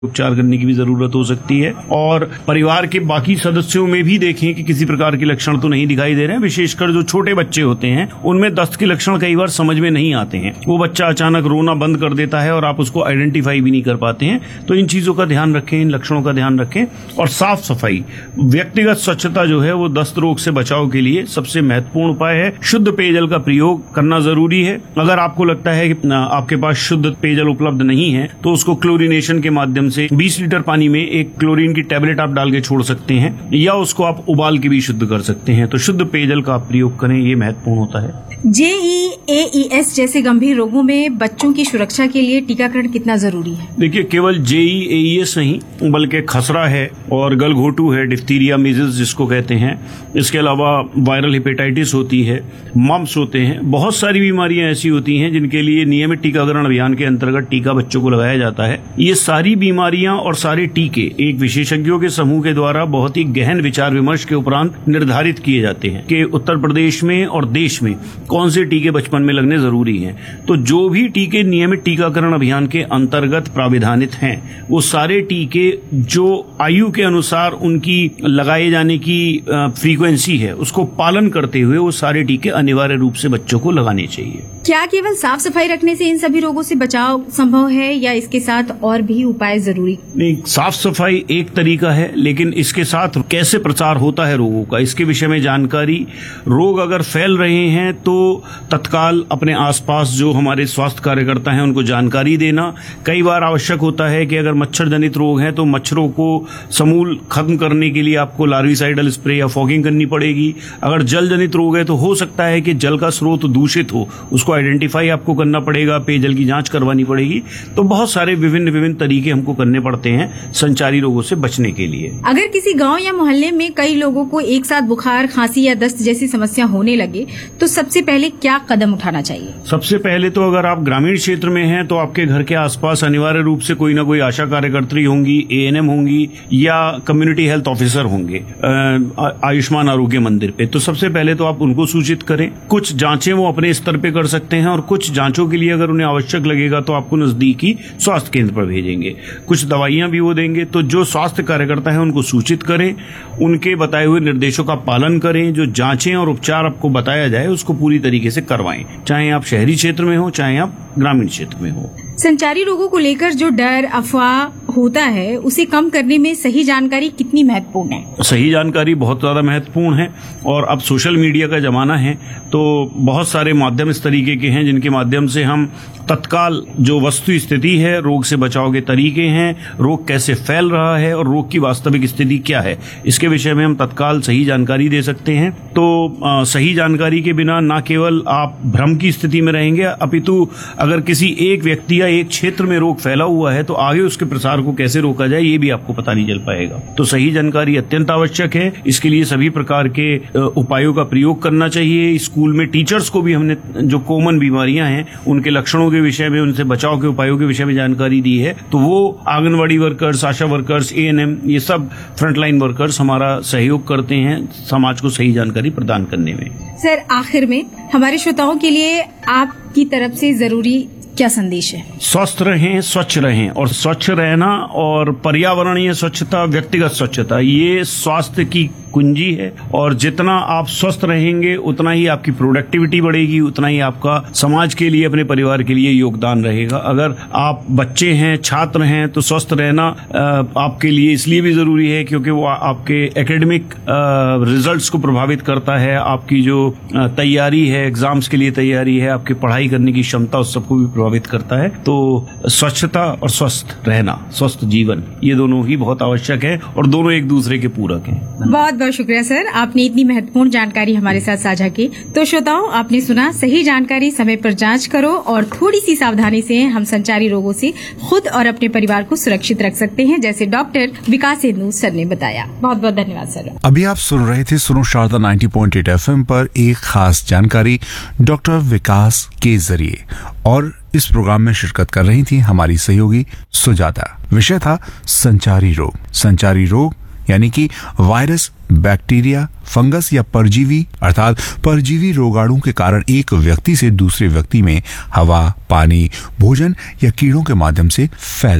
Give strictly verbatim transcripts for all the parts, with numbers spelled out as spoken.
उपचार करने की भी जरूरत हो सकती है। और परिवार के बाकी सदस्यों में भी देखें कि किसी प्रकार के लक्षण तो नहीं दिखाई दे रहे हैं। विशेषकर जो छोटे बच्चे होते हैं उनमें दस्त के लक्षण कई बार समझ में नहीं आते हैं। वो बच्चा अचानक रोना बंद कर देता है और आप उसको आइडेंटिफाई भी नहीं कर पाते हैं। तो इन चीजों का ध्यान रखें, इन लक्षणों का ध्यान रखें। और साफ सफाई, व्यक्तिगत स्वच्छता जो है वो दस्त रोग से बचाव के लिए सबसे महत्वपूर्ण उपाय है। शुद्ध पेयजल का प्रयोग करना जरूरी है। अगर आपको लगता है कि आपके पास शुद्ध पेयजल उपलब्ध नहीं है तो उसको क्लोरीनेशन के माध्यम से बीस लीटर पानी में एक क्लोरीन की टैबलेट आप डाल के छोड़ सकते हैं, या उसको आप उबाल के भी शुद्ध कर सकते हैं। तो शुद्ध पेयजल का आप प्रयोग करें, ये महत्वपूर्ण होता है। जेई एईएस जैसे गंभीर रोगों में बच्चों की सुरक्षा के लिए टीकाकरण कितना जरूरी है? देखिए, केवल जेई एईएस नहीं बल्कि खसरा है और गलघोटू है, डिप्थीरिया, मीजल्स जिसको कहते हैं, इसके अलावा वायरल हेपेटाइटिस होती है, मम्प्स होते हैं। बहुत सारी बीमारियां ऐसी होती हैं जिनके लिए नियमित टीकाकरण अभियान के अंतर्गत टीका बच्चों को लगाया जाता है। ये सारी बीमारियां और सारे टीके एक विशेषज्ञों के समूह के द्वारा बहुत ही गहन विचार विमर्श के उपरांत निर्धारित किए जाते हैं कि उत्तर प्रदेश में और देश में कौन से टीके बचपन में लगने जरूरी हैं। तो जो भी टीके नियमित टीकाकरण अभियान के अंतर्गत प्राविधानित हैं, वो सारे टीके जो आयु के अनुसार उनकी लगाए जाने की फ्रीक्वेंसी है उसको पालन करते हुए वो सारे टीके अनिवार्य रूप से बच्चों को लगाने चाहिए। क्या केवल साफ सफाई रखने से इन सभी रोगों से बचाव संभव है या इसके साथ और भी उपाय जरूरी? नहीं, साफ सफाई एक तरीका है, लेकिन इसके साथ कैसे प्रचार होता है रोगों का, इसके विषय में जानकारी। रोग अगर फैल रहे हैं तो तत्काल अपने आसपास जो हमारे स्वास्थ्य कार्यकर्ता हैं उनको जानकारी देना। कई बार आवश्यक होता है कि अगर मच्छर जनित रोग हैं तो मच्छरों को समूल खत्म करने के लिए आपको लार्विसाइडल स्प्रे या फॉगिंग करनी पड़ेगी। अगर जल जनित रोग है तो हो सकता है कि जल का स्रोत दूषित हो, उसको आइडेंटिफाई आपको करना पड़ेगा, पेयजल की जांच करवानी पड़ेगी। तो बहुत सारे विभिन्न विभिन्न तरीके हमको करने पड़ते हैं संचारी रोगों से बचने के लिए। अगर किसी गांव या मोहल्ले में कई लोगों को एक साथ बुखार, खांसी या दस्त जैसी समस्या होने लगे तो सबसे पहले क्या कदम उठाना चाहिए? सबसे पहले तो अगर आप ग्रामीण क्षेत्र में हैं तो आपके घर के आसपास अनिवार्य रूप से कोई ना कोई आशा कार्यकर्त्री होंगी, एएनएम होंगी या कम्युनिटी हेल्थ ऑफिसर होंगे आयुष्मान आरोग्य मंदिर पे। तो सबसे पहले तो आप उनको सूचित करें। कुछ जांचें वो अपने स्तर पे कर सकते हैं और कुछ जांचों के लिए अगर उन्हें आवश्यक लगेगा तो आपको नजदीकी स्वास्थ्य केंद्र पर भेजेंगे। कुछ दवाइयां भी वो देंगे। तो जो स्वास्थ्य कार्यकर्ता है उनको सूचित करें, उनके बताए हुए निर्देशों का पालन करें। जो जांचें और उपचार आपको बताया जाए उसको पूरी तरीके से करवाएं, चाहे आप शहरी क्षेत्र में हो चाहे आप ग्रामीण क्षेत्र में हो। संचारी रोगों को लेकर जो डर, अफवाह होता है उसे कम करने में सही जानकारी कितनी महत्वपूर्ण है? सही जानकारी बहुत ज्यादा महत्वपूर्ण है। और अब सोशल मीडिया का जमाना है तो बहुत सारे माध्यम इस तरीके के हैं जिनके माध्यम से हम तत्काल जो वस्तु स्थिति है, रोग से बचाव के तरीके हैं, रोग कैसे फैल रहा है और रोग की वास्तविक स्थिति क्या है, इसके विषय में हम तत्काल सही जानकारी दे सकते हैं। तो आ, सही जानकारी के बिना न केवल आप भ्रम की स्थिति में रहेंगे, अपितु अगर किसी एक व्यक्ति या एक क्षेत्र में रोग फैला हुआ है तो आगे उसके प्रसार को कैसे रोका जाए ये भी आपको पता नहीं चल पाएगा। तो सही जानकारी अत्यंत आवश्यक है। इसके लिए सभी प्रकार के उपायों का प्रयोग करना चाहिए। स्कूल में टीचर्स को भी हमने जो कॉमन बीमारियां हैं उनके लक्षणों के विषय में, उनसे बचाव के उपायों के विषय में जानकारी दी है। तो वो आंगनवाड़ी वर्कर्स, आशा वर्कर्स, एएनएम, ये सब फ्रंटलाइन वर्कर्स हमारा सहयोग करते हैं समाज को सही जानकारी प्रदान करने में। सर, आखिर में हमारे श्रोताओं के लिए आपकी तरफ से जरूरी क्या संदेश है? स्वस्थ रहें, स्वच्छ रहें। और स्वच्छ रहना और पर्यावरणीय स्वच्छता, व्यक्तिगत स्वच्छता, ये स्वास्थ्य की कुंजी है। और जितना आप स्वस्थ रहेंगे उतना ही आपकी प्रोडक्टिविटी बढ़ेगी, उतना ही आपका समाज के लिए, अपने परिवार के लिए योगदान रहेगा। अगर आप बच्चे हैं, छात्र हैं, तो स्वस्थ रहना आपके लिए इसलिए भी जरूरी है क्योंकि वो आपके एकेडमिक रिजल्ट्स को प्रभावित करता है। आपकी जो तैयारी है, एग्जाम्स के लिए तैयारी है, आपकी पढ़ाई करने की क्षमता, उस सबको भी प्रभावित करता है। तो स्वच्छता और स्वस्थ रहना, स्वस्थ जीवन, ये दोनों ही बहुत आवश्यक है और दोनों एक दूसरे के पूरक हैं। बहुत बहुत शुक्रिया सर, आपने इतनी महत्वपूर्ण जानकारी हमारे साथ साझा की। तो श्रोताओं, आपने सुना, सही जानकारी समय पर जांच करो और थोड़ी सी सावधानी से हम संचारी रोगों से खुद और अपने परिवार को सुरक्षित रख सकते हैं, जैसे डॉक्टर विकास सेनू सर ने बताया। बहुत बहुत धन्यवाद सर। अभी आप सुन रहे थे सुनो शारदा नब्बे पॉइंट आठ एफएम पर एक खास जानकारी डॉक्टर विकास के जरिए, और इस प्रोग्राम में शिरकत कर रही थी हमारी सहयोगी सुजाता। विषय था संचारी रोग। संचारी रोग यानी कि वायरस, बैक्टीरिया, फंगस या परजीवी अर्थात परजीवी रोगाणु के कारण एक व्यक्ति से दूसरे व्यक्ति में हवा, पानी, भोजन या कीड़ों के माध्यम से फैलता है।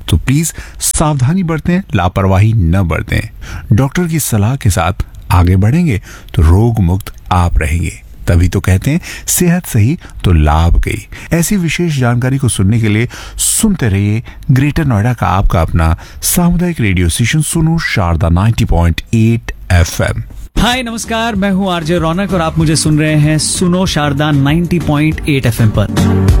तो प्लीज सावधानी बरतें, लापरवाही न बरतें। डॉक्टर की सलाह के साथ आगे बढ़ेंगे तो रोग मुक्त आप रहेंगे। तभी तो कहते हैं सेहत सही तो लाभ गई। ऐसी विशेष जानकारी को सुनने के लिए सुनते रहिए ग्रेटर नोएडा का आपका अपना सामुदायिक रेडियो स्टेशन सुनो शारदा नब्बे पॉइंट आठ एफएम। हाय नमस्कार, मैं हूँ आरजे रौनक और आप मुझे सुन रहे हैं सुनो शारदा नब्बे पॉइंट आठ एफएम पर।